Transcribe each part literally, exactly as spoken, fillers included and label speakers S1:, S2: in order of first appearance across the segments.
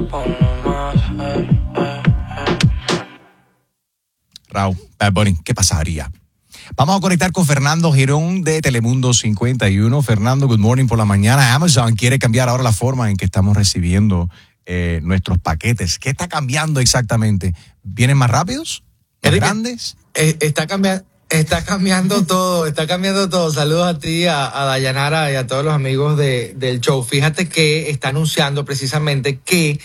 S1: Raúl, Bad Bunny, ¿qué pasaría? Vamos a conectar con Fernando Girón de Telemundo cincuenta y uno. Fernando, good morning por la mañana. Amazon quiere cambiar ahora la forma en que estamos recibiendo eh, nuestros paquetes. ¿Qué está cambiando exactamente? ¿Vienen más rápidos? ¿Más
S2: Erika,
S1: grandes?
S2: Eh, está cambiando. Está cambiando todo, está cambiando todo. Saludos a ti, a, a Dayanara y a todos los amigos de, del show. Fíjate que está anunciando precisamente que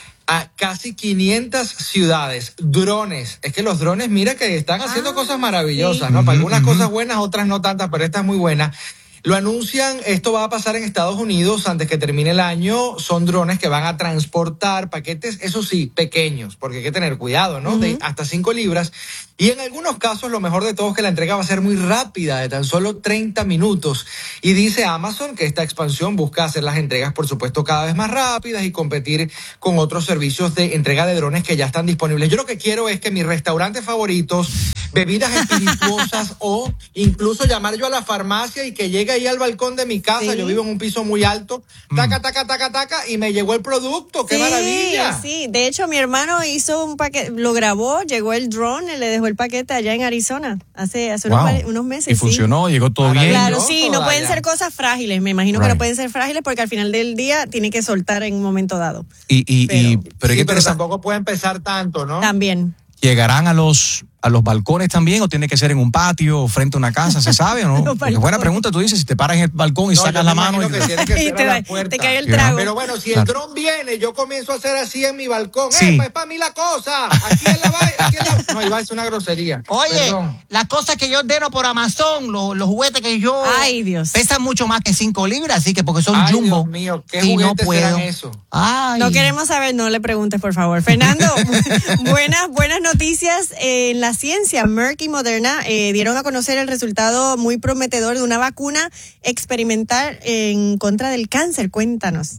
S2: a casi quinientas ciudades, drones. Es que los drones, mira que están haciendo ah, cosas maravillosas, sí. ¿no? Para algunas uh-huh. cosas buenas, otras no tantas, pero esta es muy buena. Lo anuncian, esto va a pasar en Estados Unidos antes que termine el año. Son drones que van a transportar paquetes, eso sí, pequeños, porque hay que tener cuidado, ¿no? Uh-huh. De hasta cinco libras. Y en algunos casos, lo mejor de todo es que la entrega va a ser muy rápida, de tan solo treinta minutos. Y dice Amazon que esta expansión busca hacer las entregas, por supuesto, cada vez más rápidas y competir con otros servicios de entrega de drones que ya están disponibles. Yo lo que quiero es que mis restaurantes favoritos, bebidas espirituosas o incluso llamar yo a la farmacia y que llegue ahí al balcón de mi casa. Sí. Yo vivo en un piso muy alto. Taca, taca, taca, taca, y me llegó el producto. ¡Qué sí, maravilla!
S3: Sí, de hecho, mi hermano hizo un paquete, lo grabó, llegó el drone, le dejó el paquete allá en Arizona hace, hace wow. unos, unos meses.
S1: Y funcionó, sí. llegó todo bien.
S3: Claro, sí, no pueden ser cosas frágiles. Me imagino right. que no pueden ser frágiles porque al final del día tiene que soltar en un momento dado.
S1: Y, y, pero, y, pero,
S2: sí, pero tampoco pueden pesar tanto, ¿no?
S3: También.
S1: ¿Llegarán a los a los balcones también o tiene que ser en un patio o frente a una casa? ¿Se sabe o no? Porque buena pregunta, tú dices, si te paras en el balcón y no, sacas la mano y,
S2: que tiene que
S3: y te,
S2: la puerta.
S3: Te cae el trago.
S2: Pero bueno, si el claro. dron viene, yo comienzo a hacer así en mi balcón.
S1: Sí.
S2: ¡Eh, pues para mí la cosa! Aquí en la vaina, aquí en la... No, iba a ser una grosería.
S4: Oye,
S2: Perdón.
S4: las cosas que yo ordeno por Amazon, los, los juguetes que yo...
S3: Ay, Dios.
S4: Pesan mucho más que cinco libras, así que porque son
S2: Ay,
S4: jumbo.
S2: Dios mío, ¿qué juguetes no serán eso?
S3: Ay. No queremos saber, no le preguntes, por favor. Fernando, buenas, buenas noticias en la ciencia. Merck y Moderna eh, dieron a conocer el resultado muy prometedor de una vacuna experimental en contra del cáncer. Cuéntanos.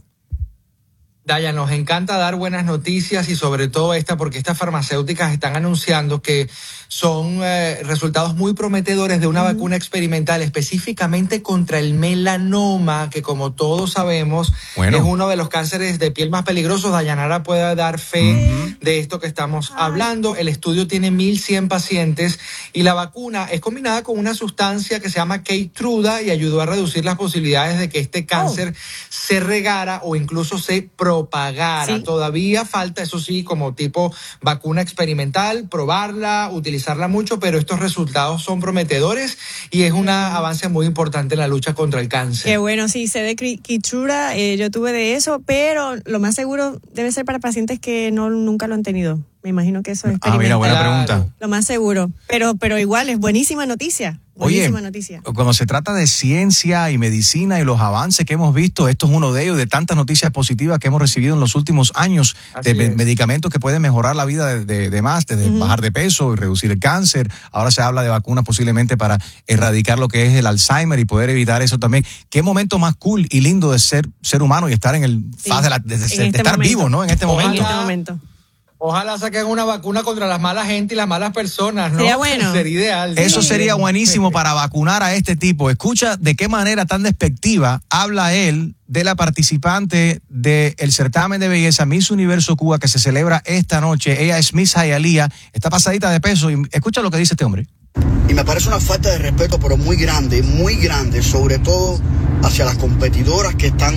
S2: Daya, nos encanta dar buenas noticias y sobre todo esta porque estas farmacéuticas están anunciando que son eh, resultados muy prometedores de una uh-huh. vacuna experimental específicamente contra el melanoma, que como todos sabemos bueno. es uno de los cánceres de piel más peligrosos. Dayanara puede dar fe uh-huh. de esto que estamos Ay. hablando. El estudio tiene mil cien pacientes y la vacuna es combinada con una sustancia que se llama Keytruda y ayudó a reducir las posibilidades de que este cáncer oh. se regara o incluso se propagara. Sí. Todavía falta, eso sí, como tipo vacuna experimental, probarla, utilizarla mucho, pero estos resultados son prometedores y es un avance muy importante en la lucha contra el cáncer.
S3: Qué bueno, sí, sé de Keytruda, eh, yo tuve de eso, pero lo más seguro debe ser para pacientes que no nunca lo han tenido. Me imagino que eso es experimental.
S1: Ah, mira, buena pregunta.
S3: Lo más seguro, pero pero igual es buenísima noticia. Buenísima
S1: Oye,
S3: noticia.
S1: Cuando se trata de ciencia y medicina y los avances que hemos visto, esto es uno de ellos, de tantas noticias positivas que hemos recibido en los últimos años, Así de es. medicamentos que pueden mejorar la vida de, de, de más, de uh-huh. bajar de peso y reducir el cáncer. Ahora se habla de vacunas posiblemente para erradicar lo que es el Alzheimer y poder evitar eso también. Qué momento más cool y lindo de ser ser humano y estar en el sí. faz de, la, de, de, de este estar momento. vivo, ¿no? En este
S2: Ojalá,
S1: momento.
S3: En este momento.
S2: Ojalá saquen una vacuna contra las malas gente y las malas personas, ¿no?
S3: Sería bueno.
S2: Sería ideal.
S1: Eso sería buenísimo para vacunar a este tipo. Escucha de qué manera tan despectiva habla él de la participante del certamen de belleza Miss Universo Cuba que se celebra esta noche. Ella es Miss Hialeah, está pasadita de peso y escucha lo que dice este hombre.
S5: Y me parece una falta de respeto, pero muy grande, muy grande, sobre todo hacia las competidoras que están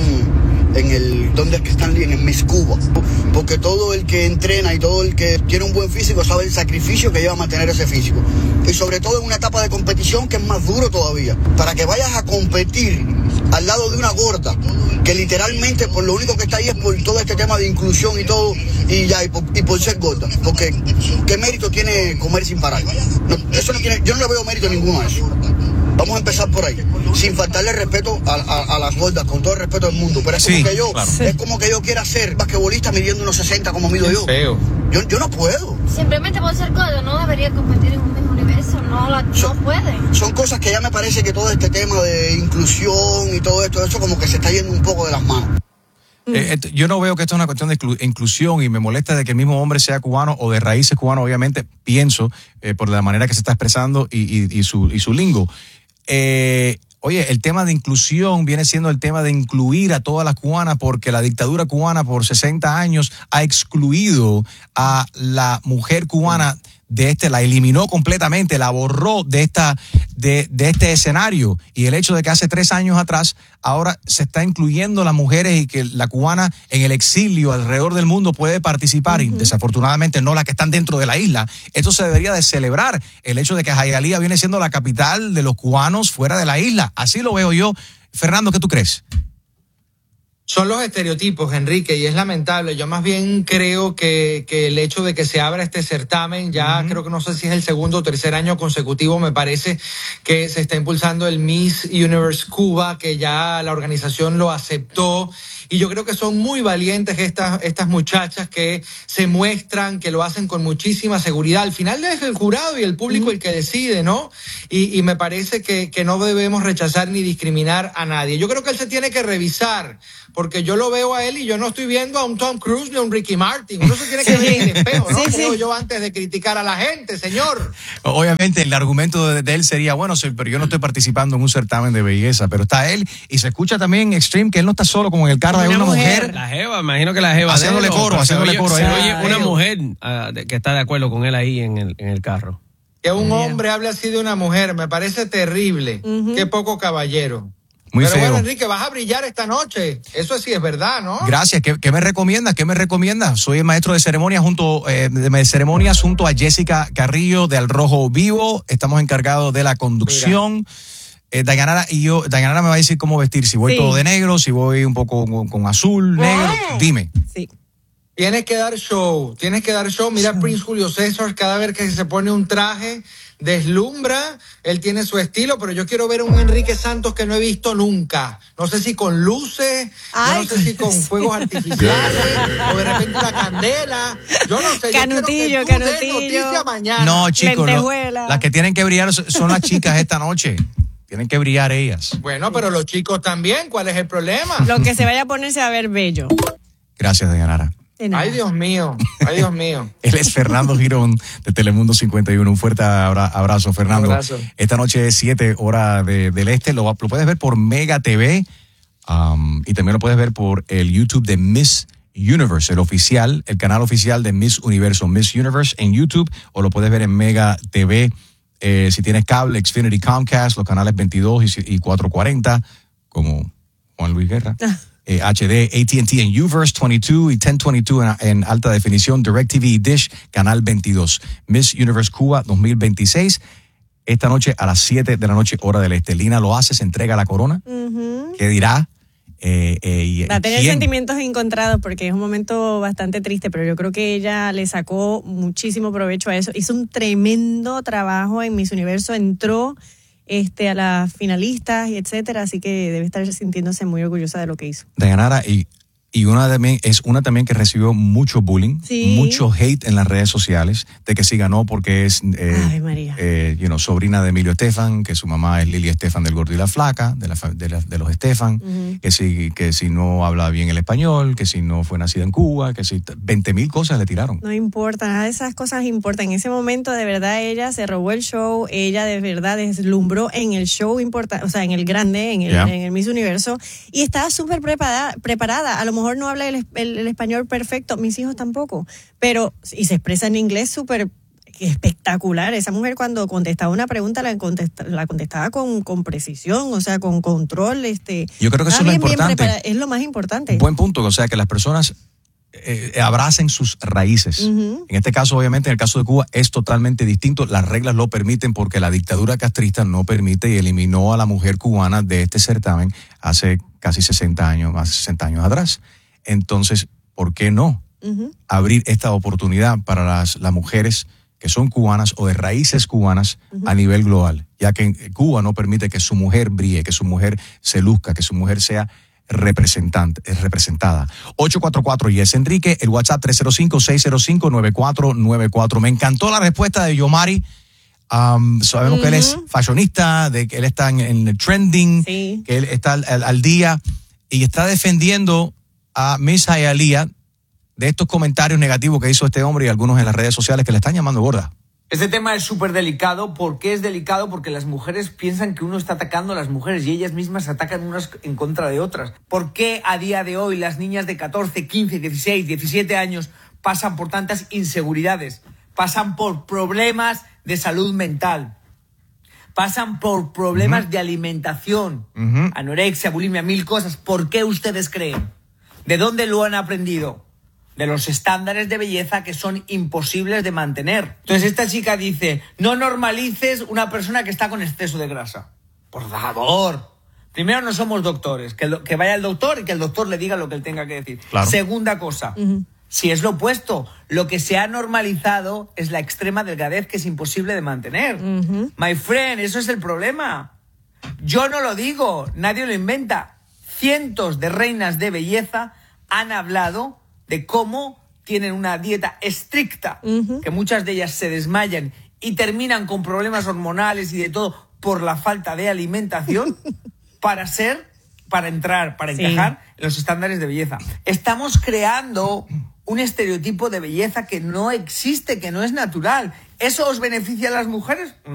S5: en el, ¿dónde es que están? En el Miss Cuba. Porque todo el que entrena y todo el que tiene un buen físico sabe el sacrificio que lleva a mantener ese físico. Y sobre todo en una etapa de competición que es más duro todavía. Para que vayas a competir al lado de una gorda, que literalmente por lo único que está ahí es por todo este tema de inclusión y todo, y ya, y por, y por ser gorda. Porque, ¿qué mérito tiene comer sin parar? No, eso no tiene, yo no le veo mérito ninguno a eso. Vamos a empezar por ahí, sin faltarle respeto a, a, a las gordas, con todo el respeto del mundo. Pero es sí, como que yo, claro. es como que yo quiera ser basquetbolista midiendo unos sesenta como mido yo.
S2: Feo.
S5: yo. Yo no puedo.
S6: Simplemente por ser gordo no debería competir en un mismo universo, no, la, son, no puede.
S5: Son cosas que ya me parece que todo este tema de inclusión y todo esto, eso como que se está yendo un poco de las manos.
S1: Eh, eh, yo no veo que esto es una cuestión de inclusión y me molesta de que el mismo hombre sea cubano o de raíces cubanas, obviamente, pienso, eh, por la manera que se está expresando y, y, y, su, y su lingo. Eh, Oye, el tema de inclusión viene siendo el tema de incluir a todas las cubanas, porque la dictadura cubana por sesenta años ha excluido a la mujer cubana de este, la eliminó completamente, la borró de esta, de, de este escenario. Y el hecho de que hace tres años atrás ahora se está incluyendo las mujeres y que la cubana en el exilio alrededor del mundo puede participar, uh-huh. y desafortunadamente no las que están dentro de la isla. Esto se debería de celebrar, el hecho de que Hialeah viene siendo la capital de los cubanos fuera de la isla. Así lo veo yo. Fernando, ¿qué tú crees?
S2: Son los estereotipos, Enrique, y es lamentable. Yo más bien creo que, que el hecho de que se abra este certamen, ya uh-huh. creo que no sé si es el segundo o tercer año consecutivo, me parece que se está impulsando el Miss Universe Cuba, que ya la organización lo aceptó. Y yo creo que son muy valientes estas, estas muchachas que se muestran, que lo hacen con muchísima seguridad. Al final es el jurado y el público uh-huh. el que decide, ¿no? Y, y me parece que, que no debemos rechazar ni discriminar a nadie. Yo creo que él se tiene que revisar, porque yo lo veo a él y yo no estoy viendo a un Tom Cruise ni a un Ricky Martin. Uno se tiene que ver en el espejo, ¿no? Sí, creo sí. yo antes de criticar a la gente, señor.
S1: Obviamente el argumento de, de él sería, bueno, pero yo no estoy participando en un certamen de belleza, pero está él y se escucha también Extreme que él no está solo como en el carro de una, una mujer. mujer.
S7: La jeva, imagino que la jeva.
S1: Haciéndole de él, coro, haciéndole coro.
S7: Se oye una mujer uh, de, que está de acuerdo con él ahí en el, en el carro.
S2: Que un hombre hable así de una mujer, me parece terrible. Uh-huh. Qué poco caballero.
S1: Muy
S2: Pero
S1: feo.
S2: Bueno, Enrique, vas a brillar esta noche. Eso sí es verdad, ¿no?
S1: Gracias. ¿Qué, qué me recomiendas? ¿Qué me recomiendas? Soy el maestro de ceremonias junto, eh, de ceremonias junto a Jessica Carrillo de Al Rojo Vivo. Estamos encargados de la conducción. Eh, Dayanara y yo, Dayanara me va a decir cómo vestir. Si voy sí. todo de negro, si voy un poco con, con azul, wow. negro. Dime.
S3: Sí.
S2: Tienes que dar show. Tienes que dar show. Mira, show. Prince Julio César, cada vez que se pone un traje, deslumbra, él tiene su estilo, pero yo quiero ver a un Enrique Santos que no he visto nunca. No sé si con luces, Ay, yo no sé si con fuegos artificiales, o de repente una candela. Yo no sé.
S3: Canutillo,
S2: yo quiero que tú
S3: canutillo.
S2: des noticia mañana.
S1: No, chicos, no, las que tienen que brillar son las chicas esta noche. Tienen que brillar ellas.
S2: Bueno, pero los chicos también, ¿cuál es el problema?
S3: Lo que se vaya a poner se va a ver bello.
S1: Gracias, Dayanara.
S2: Ay, Dios mío, ay, Dios mío.
S1: Él es Fernando Girón de Telemundo cincuenta y uno. Un fuerte abrazo, Fernando.
S2: Un abrazo.
S1: Esta noche es siete hora de, del este. Lo, lo puedes ver por Mega T V um, y también lo puedes ver por el YouTube de Miss Universe, el oficial, el canal oficial de Miss Universo, Miss Universe en YouTube, o lo puedes ver en Mega T V. Eh, si tienes cable, Xfinity, Comcast, los canales veintidós y, y cuatrocientos cuarenta, como Juan Luis Guerra. Ah. Eh, H D, A T and T en Uverse veintidós y diez veintidós en, en alta definición, DirecTV y Dish, canal veintidós. Miss Universe Cuba dos mil veintiséis, esta noche a las siete de la noche, hora del este. Lina lo hace, se entrega la corona. Uh-huh. ¿Qué dirá? Eh, eh,
S3: Va a tener
S1: ¿quién?
S3: sentimientos encontrados porque es un momento bastante triste, pero yo creo que ella le sacó muchísimo provecho a eso. Hizo un tremendo trabajo en Miss Universo, entró este, a las finalistas y etcétera, así que debe estar sintiéndose muy orgullosa de lo que hizo.
S1: Dayanara, y, y una también, es una también que recibió mucho bullying,
S3: sí.
S1: mucho hate en las redes sociales, de que sí ganó porque es eh,
S3: Ay, María.
S1: Eh, you know, sobrina de Emilio Estefan, que su mamá es Lili Estefan del Gordo y la Flaca, de, la, de, la, de los Estefan, uh-huh. que, si, que si no habla bien el español, que si no fue nacida en Cuba, que si veinte mil cosas le tiraron.
S3: No importa, nada de esas cosas importan. En ese momento, de verdad, ella se robó el show, ella de verdad deslumbró en el show importante, o sea, en el grande, en el, yeah. en el Miss Universo, y estaba súper preparada, preparada. A lo mejor no habla el, el, el español perfecto, mis hijos tampoco, pero y se expresa en inglés súper espectacular. Esa mujer cuando contestaba una pregunta la, contesta, la contestaba con, con precisión, o sea, con control. Este,
S1: Yo creo que eso es lo importante.
S3: Es lo más importante.
S1: Buen punto, o sea, que las personas eh, abracen sus raíces. Uh-huh. En este caso, obviamente, en el caso de Cuba es totalmente distinto. Las reglas lo permiten porque la dictadura castrista no permite y eliminó a la mujer cubana de este certamen hace casi sesenta años, más de sesenta años atrás. Entonces, ¿por qué no uh-huh. abrir esta oportunidad para las, las mujeres que son cubanas o de raíces cubanas uh-huh. a nivel global? Ya que Cuba no permite que su mujer brille, que su mujer se luzca, que su mujer sea representante, representada. ocho cuatro cuatro Yes Enrique, el WhatsApp tres cero cinco, seis cero cinco, nueve cuatro nueve cuatro. Me encantó la respuesta de Yomari. Um, sabemos uh-huh. que él es fashionista, de que él está en, en el trending,
S3: sí.
S1: que él está al, al, al día y está defendiendo a Miss Hialeah de estos comentarios negativos que hizo este hombre y algunos en las redes sociales que le están llamando gorda.
S8: Este tema es súper delicado. ¿Por qué es delicado? Porque las mujeres piensan que uno está atacando a las mujeres y ellas mismas atacan unas en contra de otras. ¿Por qué a día de hoy las niñas de catorce, quince, dieciséis, diecisiete años pasan por tantas inseguridades? Pasan por problemas de salud mental. Pasan por problemas uh-huh. de alimentación, uh-huh. anorexia, bulimia, mil cosas. ¿Por qué ustedes creen? ¿De dónde lo han aprendido? De los estándares de belleza que son imposibles de mantener. Entonces esta chica dice, no normalices una persona que está con exceso de grasa. Por favor. Primero, no somos doctores. Que, lo, que vaya el doctor y que el doctor le diga lo que él tenga que decir. Claro. Segunda cosa, uh-huh. si es lo opuesto, lo que se ha normalizado es la extrema delgadez que es imposible de mantener. Uh-huh. My friend, eso es el problema. Yo no lo digo, nadie lo inventa. Cientos de reinas de belleza han hablado de cómo tienen una dieta estricta, uh-huh. que muchas de ellas se desmayan y terminan con problemas hormonales y de todo por la falta de alimentación para ser, para entrar, para sí. encajar en los estándares de belleza. Estamos creando un estereotipo de belleza que no existe, que no es natural. ¿Eso os beneficia a las mujeres? No.